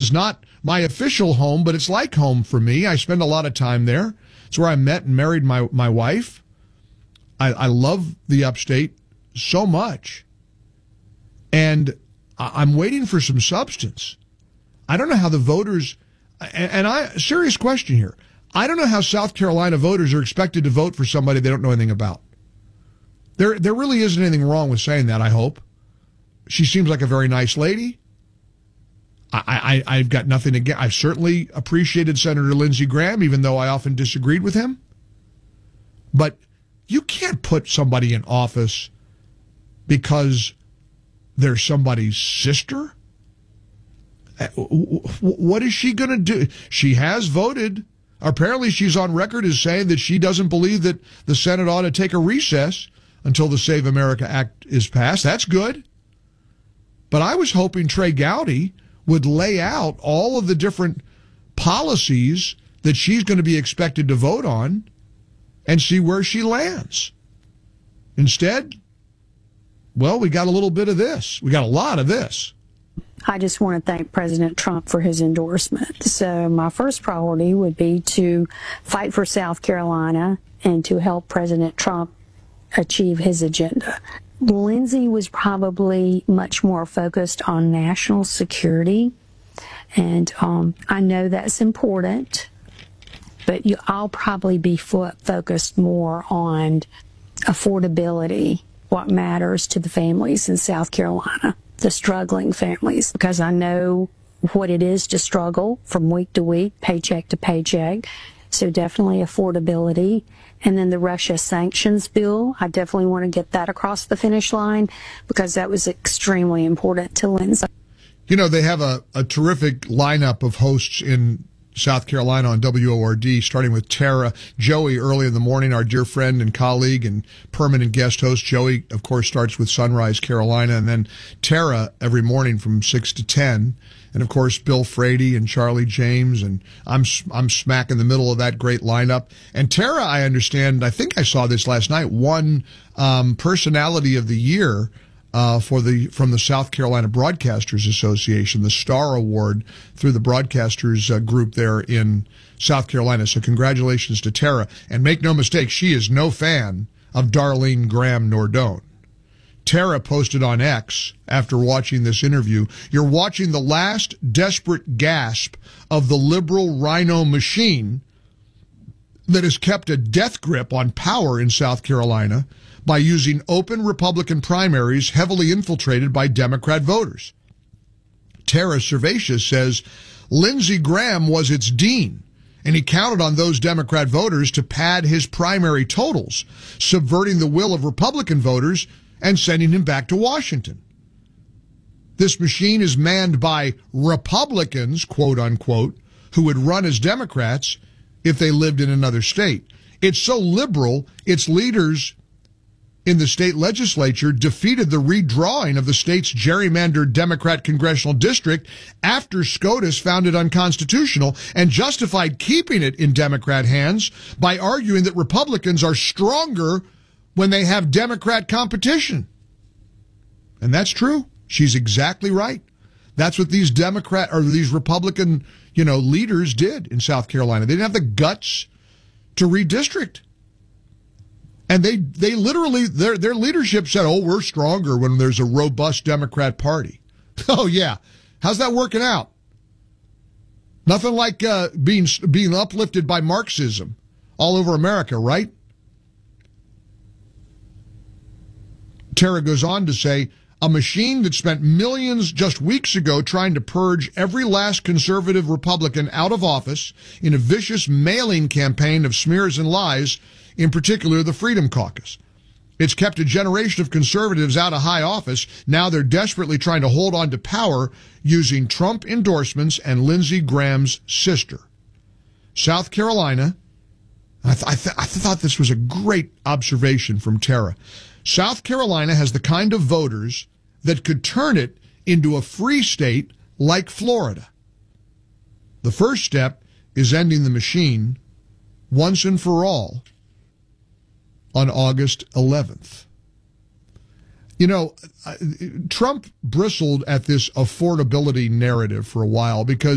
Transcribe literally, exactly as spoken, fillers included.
is not my official home, but it's like home for me. I spend a lot of time there. It's where I met and married my, my wife. I, I love the upstate so much. And I'm waiting for some substance. I don't know how the voters, and, and I, serious question here. I don't know how South Carolina voters are expected to vote for somebody they don't know anything about. There, there really isn't anything wrong with saying that, I hope. She seems like a very nice lady. I, I, I've got nothing against. I've certainly appreciated Senator Lindsey Graham, even though I often disagreed with him. But you can't put somebody in office because they're somebody's sister. What is she going to do? She has voted. Apparently, she's on record as saying that she doesn't believe that the Senate ought to take a recess until the Save America Act is passed. That's good. But I was hoping Trey Gowdy would lay out all of the different policies that she's going to be expected to vote on and see where she lands. Instead, well, we got a little bit of this. We got a lot of this. I just want to thank President Trump for his endorsement. So my first priority would be to fight for South Carolina and to help President Trump achieve his agenda. Lindsey was probably much more focused on national security, and um, I know that's important, but you, I'll probably be fo- focused more on affordability, what matters to the families in South Carolina, the struggling families, because I know what it is to struggle from week to week, paycheck to paycheck. So definitely affordability. And then the Russia sanctions bill, I definitely want to get that across the finish line because that was extremely important to Lindsey. You know, they have a, a terrific lineup of hosts in South Carolina on W O R D, starting with Tara. Joey early in the morning, our dear friend and colleague and permanent guest host. Joey, of course, starts with Sunrise Carolina, and then Tara every morning from six to ten. And, of course, Bill Frady and Charlie James, and I'm I'm smack in the middle of that great lineup. And Tara, I understand, I think I saw this last night, won um, Personality of the Year uh, for the from the South Carolina Broadcasters Association, the Star Award through the broadcasters uh, group there in South Carolina. So congratulations to Tara. And make no mistake, she is no fan of Darlene Graham Nordone. Tara posted on X after watching this interview, "You're watching the last desperate gasp of the liberal rhino machine that has kept a death grip on power in South Carolina by using open Republican primaries heavily infiltrated by Democrat voters." Tara Servatius says Lindsey Graham was its dean, and he counted on those Democrat voters to pad his primary totals, subverting the will of Republican voters and sending him back to Washington. This machine is manned by Republicans, quote unquote, who would run as Democrats if they lived in another state. It's so liberal, its leaders in the state legislature defeated the redrawing of the state's gerrymandered Democrat congressional district after SCOTUS found it unconstitutional and justified keeping it in Democrat hands by arguing that Republicans are stronger when they have Democrat competition. And that's true. She's exactly right. That's what these Democrat or these Republican, you know, leaders did in South Carolina. They didn't have the guts to redistrict. And they they literally, their their leadership said, oh, we're stronger when there's a robust Democrat party. Oh, yeah. How's that working out? Nothing like uh, being being uplifted by Marxism all over America, right? Tara goes on to say, a machine that spent millions just weeks ago trying to purge every last conservative Republican out of office in a vicious mailing campaign of smears and lies, in particular the Freedom Caucus. It's kept a generation of conservatives out of high office. Now they're desperately trying to hold on to power using Trump endorsements and Lindsey Graham's sister. South Carolina, I, th- I, th- I thought this was a great observation from Tara. South Carolina has the kind of voters that could turn it into a free state like Florida. The first step is ending the machine once and for all on August eleventh. You know, Trump bristled at this affordability narrative for a while because